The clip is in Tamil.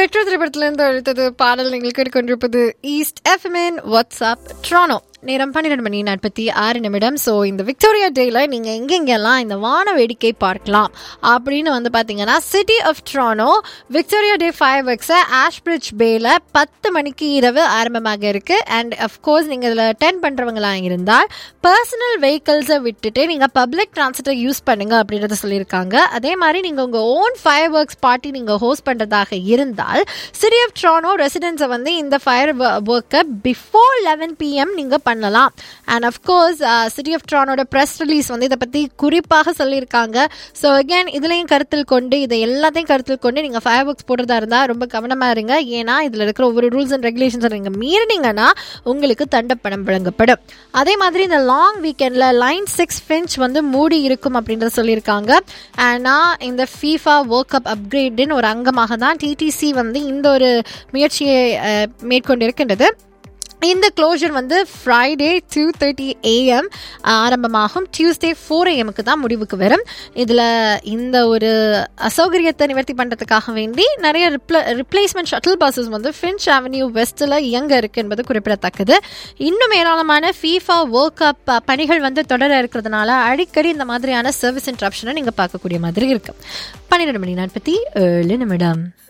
மெட்ரோ திரைப்படத்திலிருந்து அழுத்தது பாடல் நீங்கள் கேட்டுக்கொண்டிருப்பது ஈஸ்ட் எஃப்எம்என் வாட்ஸ்அப் ட்ரானோ. நேரம் 12:46. ஸோ இந்த விக்டோரியா டேயில் நீங்கள் எங்கெங்கெல்லாம் இந்த வான வேடிக்கை பார்க்கலாம் அப்படின்னு வந்து பார்த்தீங்கன்னா, city of ட்ரானோ Victoria day fire ஒர்க்ஸை ஆஷ்பிரிட்ஜ் பேல 10 மணிக்கு இரவு ஆரம்பமாக இருக்குது. அண்ட் அஃப்கோர்ஸ் நீங்கள் இதில் அட்டென்ட் பண்ணுறவங்களாக இருந்தால் பர்சனல் வெஹிக்கிள்ஸை விட்டுட்டு நீங்கள் பப்ளிக் டிரான்ஸ்போர்ட்டை யூஸ் பண்ணுங்கள் அப்படின்றத சொல்லியிருக்காங்க. அதே மாதிரி நீங்கள் உங்கள் ஓன் ஃபயர் ஒர்க்ஸ் பார்ட்டி நீங்கள் ஹோஸ்ட் பண்ணுறதாக இருந்தால் சிட்டி ஆஃப் ட்ரானோ ரெசிடென்ட்ஸை வந்து இந்த ஃபயர் ஒர்க்கை பிஃபோர் 11 PM நீங்கள் பண்ணலாம். And of course city of ட்ரானோட press release வந்து இதை பற்றி குறிப்பாக சொல்லியிருக்காங்க. ஸோ அகேன் இதுலையும் கருத்தில் கொண்டு இதை எல்லாத்தையும் கருத்தில் கொண்டு நீங்கள் ஃபயர் ஒர்க்ஸ் போடுறதா இருந்தால் ரொம்ப கவனமாக இருங்க. ஏன்னா இதில் இருக்கிற ஒவ்வொரு ரூல்ஸ் அண்ட் ரெகுலேஷன்ஸை நீங்கள் மீறினீங்கன்னா உங்களுக்கு தண்டப்பணம் வழங்கப்படும். அதே மாதிரி இந்த லாங் வீக்கெண்டில் லைன் 6 ஃபின்ச் வந்து மூடி இருக்கும் அப்படின்றத சொல்லியிருக்காங்க. ஆனால் இந்த FIFA வேர்ல்ட் கப் அப்கிரேடின் ஒரு அங்கமாக தான் டிடிசி வந்து இந்த ஒரு முயற்சியை மேற்கொண்டிருக்கின்றது. இந்த க்ளோஷர் வந்து ஃப்ரைடே 2:30 AM ஆரம்பமாகும். டியூஸ்டே 4 AM தான் முடிவுக்கு வரும். இதில் இந்த ஒரு அசௌகரியத்தை நிவர்த்தி பண்ணுறதுக்காக வேண்டி நிறைய ரிப்ளேஸ்மெண்ட் ஷட்டில் பஸ்ஸஸ் வந்து ஃபின்ச் அவென்யூ வெஸ்ட்டில் இயங்க இருக்கு என்பது குறிப்பிடத்தக்கது. இன்னும் ஏராளமான FIFA வேர்ல்ட் கப் பணிகள் வந்து தொடர இருக்கிறதுனால அடிக்கடி இந்த மாதிரியான சர்வீஸ் இன்டரப்ஷனை நீங்கள் பார்க்கக்கூடிய மாதிரி இருக்கு. 12:47.